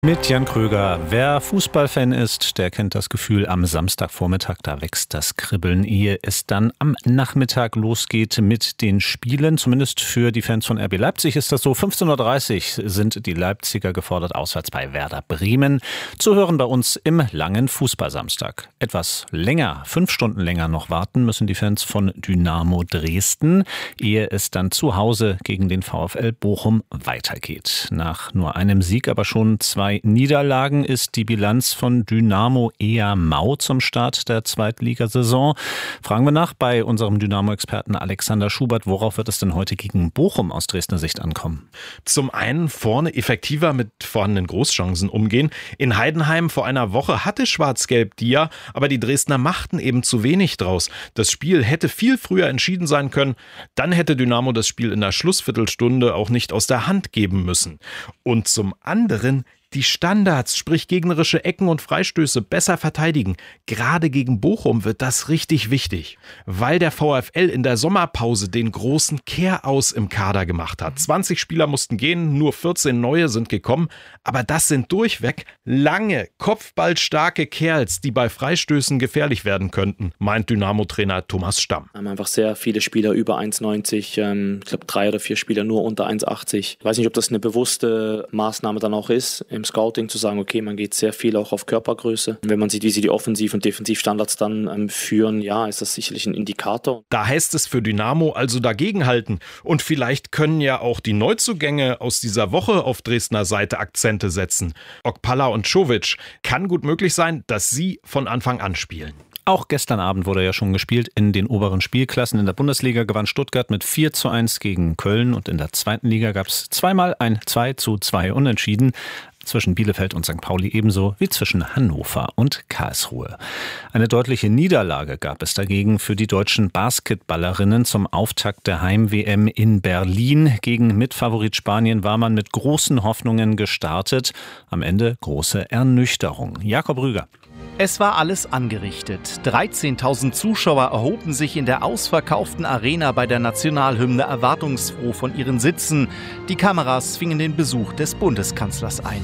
Mit Jan Kröger. Wer Fußballfan ist, der kennt das Gefühl am Samstagvormittag, da wächst das Kribbeln, ehe es dann am Nachmittag losgeht mit den Spielen. Zumindest für die Fans von RB Leipzig ist das so. 15:30 Uhr sind die Leipziger gefordert, auswärts bei Werder Bremen. Zu hören bei uns im langen Fußballsamstag. Etwas länger, 5 Stunden länger noch warten müssen die Fans von Dynamo Dresden, ehe es dann zu Hause gegen den VfL Bochum weitergeht. Nach nur einem Sieg, aber schon 2 Niederlagen ist die Bilanz von Dynamo eher mau zum Start der Zweitligasaison. Fragen wir nach bei unserem Dynamo-Experten Alexander Schubert. Worauf wird es denn heute gegen Bochum aus Dresdner Sicht ankommen? Zum einen vorne effektiver mit vorhandenen Großchancen umgehen. In Heidenheim vor einer Woche hatte Schwarz-Gelb die ja, aber die Dresdner machten eben zu wenig draus. Das Spiel hätte viel früher entschieden sein können. Dann hätte Dynamo das Spiel in der Schlussviertelstunde auch nicht aus der Hand geben müssen. Und zum anderen die Standards, sprich gegnerische Ecken und Freistöße, besser verteidigen. Gerade gegen Bochum wird das richtig wichtig, weil der VfL in der Sommerpause den großen Kehraus im Kader gemacht hat. 20 Spieler mussten gehen, nur 14 neue sind gekommen, aber das sind durchweg lange, kopfballstarke Kerls, die bei Freistößen gefährlich werden könnten, meint Dynamo-Trainer Thomas Stamm. Wir haben einfach sehr viele Spieler über 1,90, ich glaube 3 oder 4 Spieler nur unter 1,80. Ich weiß nicht, ob das eine bewusste Maßnahme dann auch ist, im Scouting zu sagen, okay, man geht sehr viel auch auf Körpergröße. Wenn man sieht, wie sie die Offensiv- und Defensivstandards dann führen, ja, ist das sicherlich ein Indikator. Da heißt es für Dynamo also dagegenhalten. Und vielleicht können ja auch die Neuzugänge aus dieser Woche auf Dresdner Seite Akzente setzen. Okpala und Čović. Kann gut möglich sein, dass sie von Anfang an spielen. Auch gestern Abend wurde ja schon gespielt in den oberen Spielklassen. In der Bundesliga gewann Stuttgart mit 4:1 gegen Köln und in der zweiten Liga gab es zweimal ein 2:2 Unentschieden. Zwischen Bielefeld und St. Pauli ebenso wie zwischen Hannover und Karlsruhe. Eine deutliche Niederlage gab es dagegen für die deutschen Basketballerinnen zum Auftakt der Heim-WM in Berlin. Gegen Mitfavorit Spanien war man mit großen Hoffnungen gestartet. Am Ende große Ernüchterung. Jakob Rüger. Es war alles angerichtet. 13.000 Zuschauer erhoben sich in der ausverkauften Arena bei der Nationalhymne erwartungsfroh von ihren Sitzen. Die Kameras fingen den Besuch des Bundeskanzlers ein.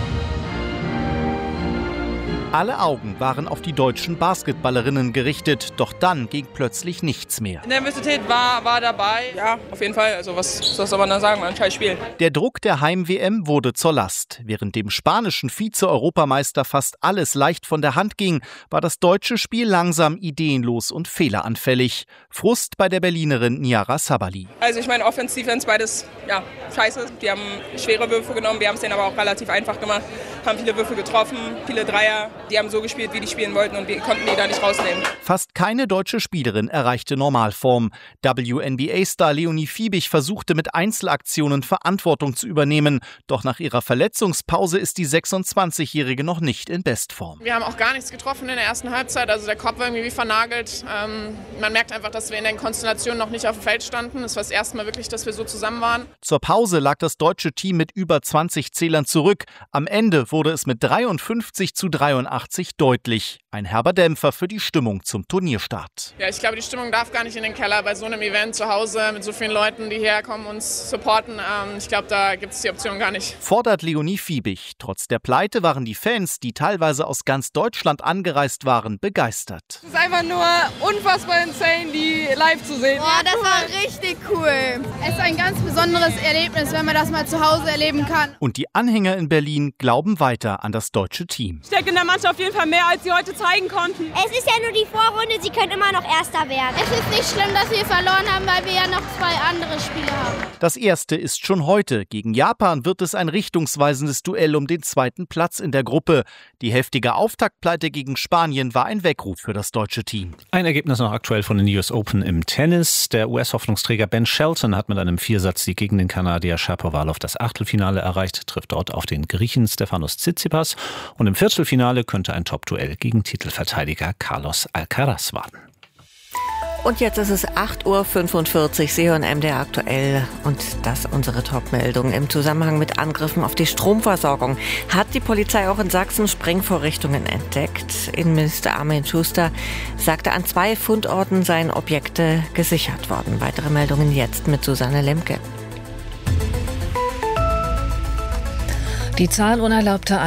Alle Augen waren auf die deutschen Basketballerinnen gerichtet, doch dann ging plötzlich nichts mehr. Nervosität war dabei. Ja, auf jeden Fall. Also was soll man da sagen? Ein scheiß Spiel. Der Druck der Heim-WM wurde zur Last. Während dem spanischen Vize-Europameister fast alles leicht von der Hand ging, war das deutsche Spiel langsam ideenlos und fehleranfällig. Frust bei der Berlinerin Niara Sabali. Also ich meine, Offense, Defense, beides, ja, scheiße. Die haben schwere Würfe genommen, wir haben es denen aber auch relativ einfach gemacht. Haben viele Würfe getroffen, viele Dreier. Die haben so gespielt, wie die spielen wollten und wir konnten die da nicht rausnehmen. Fast keine deutsche Spielerin erreichte Normalform. WNBA-Star Leonie Fiebig versuchte mit Einzelaktionen Verantwortung zu übernehmen. Doch nach ihrer Verletzungspause ist die 26-Jährige noch nicht in Bestform. Wir haben auch gar nichts getroffen in der ersten Halbzeit. Also der Kopf war irgendwie wie vernagelt. Man merkt einfach, dass wir in den Konstellationen noch nicht auf dem Feld standen. Es war das erste Mal wirklich, dass wir so zusammen waren. Zur Pause lag das deutsche Team mit über 20 Zählern zurück. Am Ende wurde es mit 53:83 deutlich. Ein herber Dämpfer für die Stimmung zum Turnierstart. Ja, ich glaube, die Stimmung darf gar nicht in den Keller bei so einem Event zu Hause mit so vielen Leuten, die herkommen, uns supporten. Ich glaube, da gibt es die Option gar nicht. Fordert Leonie Fiebig. Trotz der Pleite waren die Fans, die teilweise aus ganz Deutschland angereist waren, begeistert. Es ist einfach nur unfassbar insane, die live zu sehen. Boah, das war richtig cool. Es ist ein ganz besonderes Erlebnis, wenn man das mal zu Hause erleben kann. Und die Anhänger in Berlin glauben weiter an das deutsche Team. Ich denke in der Mannschaft auf jeden Fall mehr, als sie heute zeigen konnten. Es ist ja nur die Vorrunde, sie können immer noch Erster werden. Es ist nicht schlimm, dass wir verloren haben, weil wir ja noch 2 andere Spiele haben. Das erste ist schon heute. Gegen Japan wird es ein richtungsweisendes Duell um den 2. Platz in der Gruppe. Die heftige Auftaktpleite gegen Spanien war ein Weckruf für das deutsche Team. Ein Ergebnis noch aktuell von den US Open im Tennis. Der US-Hoffnungsträger Ben Shelton hat mit einem 4-Satz-Sieg gegen den Kanadier Shapovalov das Achtelfinale erreicht, trifft dort auf den Griechen Stefanos Tsitsipas und im Viertelfinale könnte ein Top-Duell gegen Titelverteidiger Carlos Alcaraz warten. Und jetzt ist es 8:45 Uhr. Sie hören MDR aktuell und das unsere Top-Meldung. Im Zusammenhang mit Angriffen auf die Stromversorgung hat die Polizei auch in Sachsen Sprengvorrichtungen entdeckt. Innenminister Armin Schuster sagte, an 2 Fundorten seien Objekte gesichert worden. Weitere Meldungen jetzt mit Susanne Lemke. Die Zahl unerlaubter